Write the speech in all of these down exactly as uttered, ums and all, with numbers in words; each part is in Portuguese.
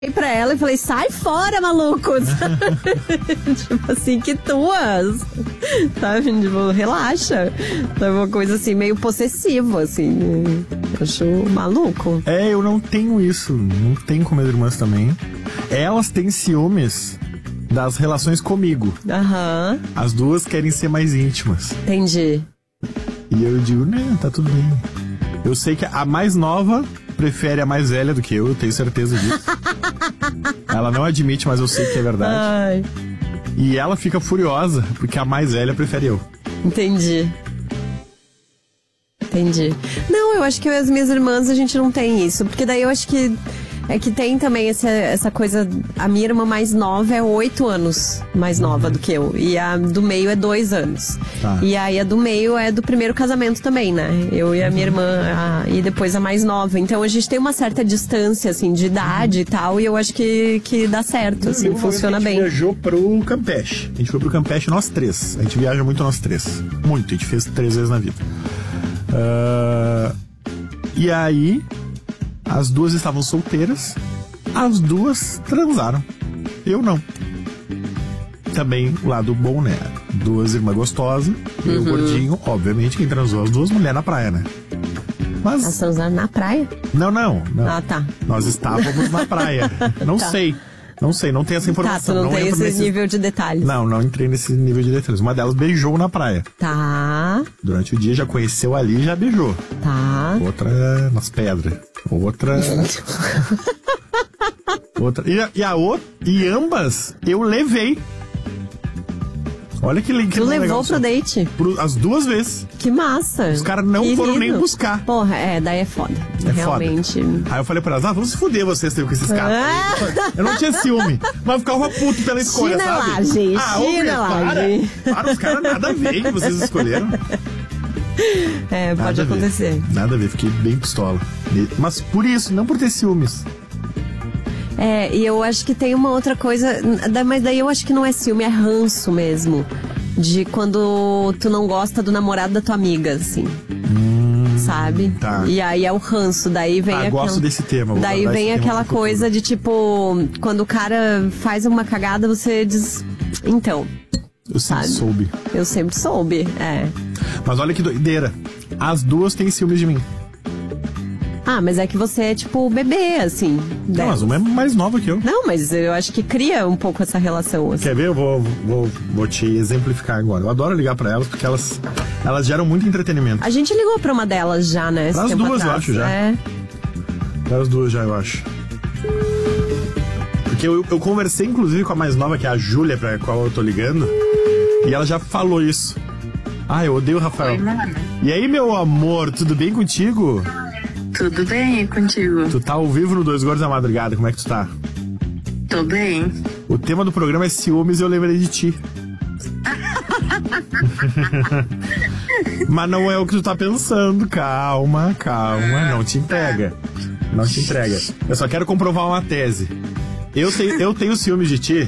pra ela e falei, sai fora, maluco. Tipo assim, que tuas. Sabe? Tipo, relaxa. É uma coisa assim, meio possessiva, assim. Eu acho maluco. É, eu não tenho isso. Não tenho com minhas irmãs também. Elas têm ciúmes das relações comigo. Aham. As duas querem ser mais íntimas. Entendi. E eu digo, né, tá tudo bem. Eu sei que a mais nova prefere a mais velha do que eu, eu tenho certeza disso. Ela não admite, mas eu sei que é verdade. Ai. E ela fica furiosa porque a mais velha prefere eu. Entendi. Entendi. Não, eu acho que eu e as minhas irmãs a gente não tem isso. Porque daí eu acho que é que tem também essa, essa coisa. A minha irmã mais nova é oito anos mais nova uhum. do que eu. E a do meio é dois anos. Tá. E aí a do meio é do primeiro casamento também, né? Eu e a minha irmã, a, e depois a mais nova. Então a gente tem uma certa distância, assim, de idade uhum. e tal. E eu acho que, que dá certo, assim, eu, funciona bem. A gente viajou pro Campeche. A gente foi pro Campeche nós três. A gente viaja muito nós três. Muito, a gente fez três vezes na vida. Uh, e aí, as duas estavam solteiras, as duas transaram. Eu não. Também o lado bom, né? Duas irmãs gostosas, uhum. eu gordinho. Obviamente, quem transou as duas mulheres na praia, né? Mas... Elas transaram na praia? Não, não, não. Ah, tá. Nós estávamos na praia. Não tá. sei. Não sei, não tem essa informação. Tá, tu não, não tem esse nesse... nível de detalhes. Não, não entrei nesse nível de detalhes. Uma delas beijou na praia. Tá. Durante o dia já conheceu ali e já beijou. Tá. Outra nas pedras. Outra... Outra... E a, e a outra... E ambas eu levei. Olha que legal. Tu levou pro date? Pro, as duas vezes. Que massa. Os caras não que foram lindo. nem buscar. Porra, é, daí é foda. É Realmente. Foda. Aí eu falei pra elas, ah, vamos se fuder vocês com esses caras. Ah. Eu não tinha ciúme, mas ficava puto pela escolha, chinelagem, sabe? Ah, chinelagem. Para, para, os caras nada a ver que vocês escolheram. É, pode nada acontecer. Nada a ver, fiquei bem pistola. Mas por isso, não por ter ciúmes. É, e eu acho que tem uma outra coisa, mas daí eu acho que não é ciúme, é ranço mesmo. De quando tu não gosta do namorado da tua amiga, assim. Hum, sabe? Tá. E aí é o ranço, daí vem ah, aquela... gosto desse tema. Daí vem aquela coisa de tipo, quando o cara faz uma cagada, você diz... Então... Eu sempre sabe? soube. Eu sempre soube, é. Mas olha que doideira. As duas têm ciúmes de mim. Ah, mas é que você é tipo bebê, assim. Não, delas. Mas uma é mais nova que eu. Não, mas eu acho que cria um pouco essa relação, assim. Quer ver? Eu vou, vou, vou te exemplificar agora. Eu adoro ligar pra elas, porque elas, elas geram muito entretenimento. A gente ligou pra uma delas já, né? Para as duas, atrás. eu acho, já. É. Para as duas já, eu acho. Porque eu, eu conversei, inclusive, com a mais nova, que é a Júlia, pra qual eu tô ligando. E ela já falou isso. Ah, eu odeio o Rafael. Oi, mano. E aí, meu amor, tudo bem contigo? Tudo bem contigo? Tu tá ao vivo no Dois Gordos da Madrugada, como é que tu tá? Tô bem. O tema do programa é ciúmes e eu lembrei de ti. Mas não é o que tu tá pensando, calma, calma, não te entrega. Não te entrega. Eu só quero comprovar uma tese. Eu tenho, eu tenho ciúmes de ti?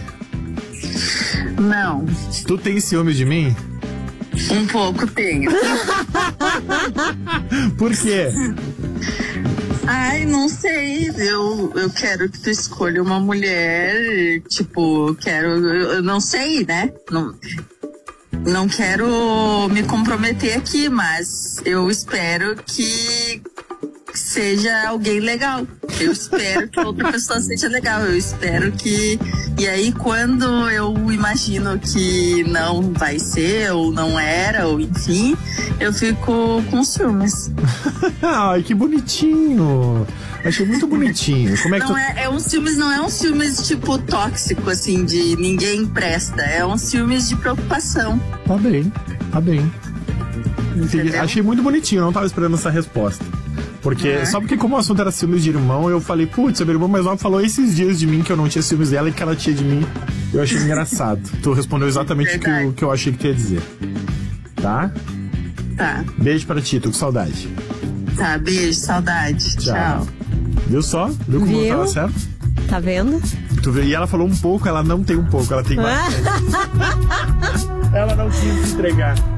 Não. Tu tem ciúmes de mim? Um pouco tenho. Por quê? Ai, não sei. Eu, eu quero que tu escolha uma mulher. Tipo, quero. Eu, eu não sei, né? Não, não quero me comprometer aqui, mas eu espero que seja alguém legal. Eu espero que outra pessoa seja legal. Eu espero que... E aí, quando eu imagino que não vai ser, ou não era, ou enfim, eu fico com ciúmes. Ai, que bonitinho. Achei muito bonitinho. Como é que não tu... é, é um ciúmes, não é um ciúmes tipo tóxico, assim, de ninguém presta. É um ciúmes de preocupação. Tá bem, tá bem. Entendeu? Achei muito bonitinho, não tava esperando essa resposta. Porque, é. Só porque como o assunto era ciúmes de irmão, eu falei, putz, a minha irmã mais nova falou esses dias de mim que eu não tinha ciúmes dela e que ela tinha de mim. Eu achei engraçado. Tu respondeu exatamente o que, que eu achei que tu ia dizer. Tá? Tá. Beijo pra ti, tô com saudade. Tá, beijo, saudade. Tchau. Tchau. Viu só? Viu como eu tava certo? Tá vendo? Tu vê? E ela falou um pouco, ela não tem um pouco, ela tem mais. Ela não quis se entregar.